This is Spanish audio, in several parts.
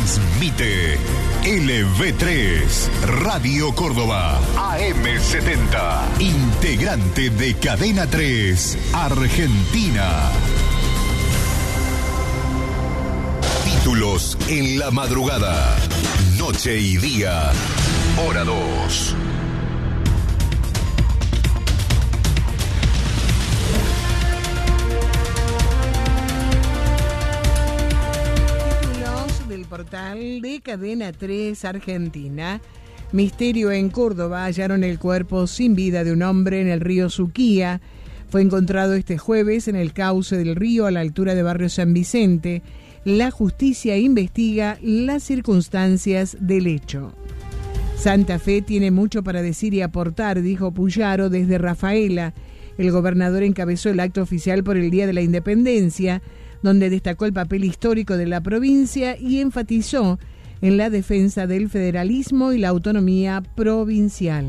Transmite LV3, Radio Córdoba, AM70, integrante de Cadena 3, Argentina. Títulos en la madrugada, noche y día, hora 2. Del portal de Cadena 3 Argentina. Misterio en Córdoba. Hallaron el cuerpo sin vida de un hombre en el río Suquía. Fue encontrado este jueves en el cauce del río a la altura de Barrio San Vicente. La justicia investiga las circunstancias del hecho. Santa Fe tiene mucho para decir y aportar, dijo Puyaro desde Rafaela. El gobernador encabezó el acto oficial por el Día de la Independencia, donde destacó el papel histórico de la provincia y enfatizó en la defensa del federalismo y la autonomía provincial.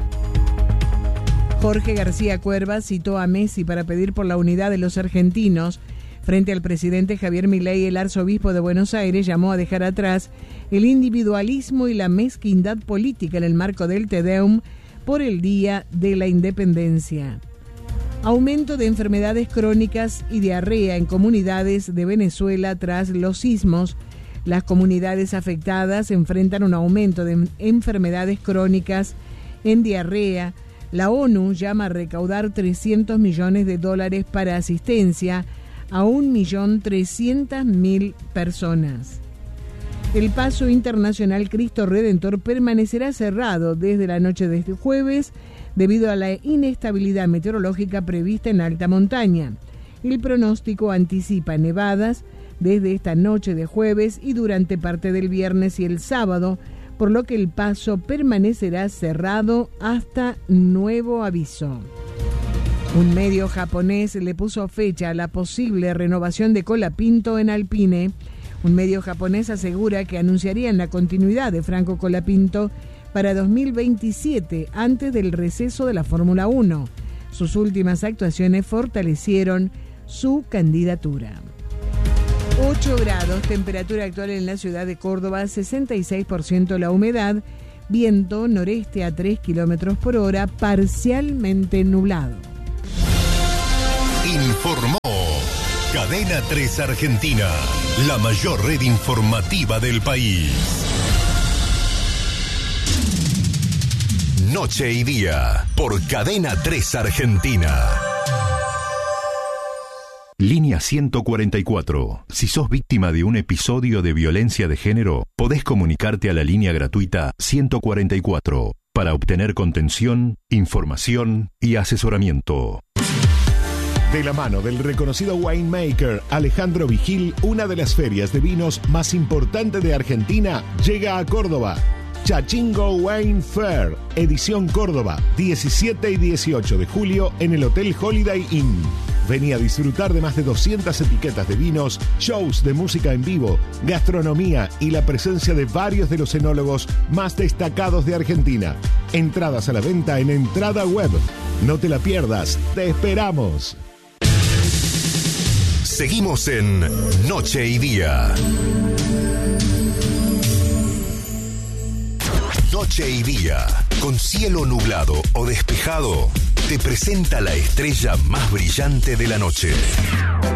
Jorge García Cuerva citó a Messi para pedir por la unidad de los argentinos. Frente al presidente Javier Milei, el arzobispo de Buenos Aires llamó a dejar atrás el individualismo y la mezquindad política en el marco del Te Deum por el Día de la Independencia. Aumento de enfermedades crónicas y diarrea en comunidades de Venezuela tras los sismos. Las comunidades afectadas enfrentan un aumento de enfermedades crónicas en diarrea. La ONU llama a recaudar $300 millones para asistencia a 1.300.000 personas. El Paso Internacional Cristo Redentor permanecerá cerrado desde la noche de este jueves debido a la inestabilidad meteorológica prevista en alta montaña. El pronóstico anticipa nevadas desde esta noche de jueves y durante parte del viernes y el sábado, por lo que el paso permanecerá cerrado hasta nuevo aviso. Un medio japonés le puso fecha a la posible renovación de Colapinto en Alpine. Un medio japonés asegura que anunciarían la continuidad de Franco Colapinto para 2027, antes del receso de la Fórmula 1. Sus últimas actuaciones fortalecieron su candidatura. 8 grados, temperatura actual en la ciudad de Córdoba, 66% la humedad, viento noreste a 3 kilómetros por hora, parcialmente nublado. Informó Cadena 3 Argentina, la mayor red informativa del país. Noche y día, por Cadena 3 Argentina. Línea 144. Si sos víctima de un episodio de violencia de género, podés comunicarte a la línea gratuita 144 para obtener contención, información y asesoramiento. De la mano del reconocido winemaker Alejandro Vigil, una de las ferias de vinos más importantes de Argentina llega a Córdoba. Chachingo Wine Fair, edición Córdoba, 17 y 18 de julio en el Hotel Holiday Inn. Vení a disfrutar de más de 200 etiquetas de vinos, shows de música en vivo, gastronomía y la presencia de varios de los enólogos más destacados de Argentina. Entradas a la venta en Entrada Web. No te la pierdas, te esperamos. Seguimos en Noche y Día. Noche y día, con cielo nublado o despejado, te presenta la estrella más brillante de la noche.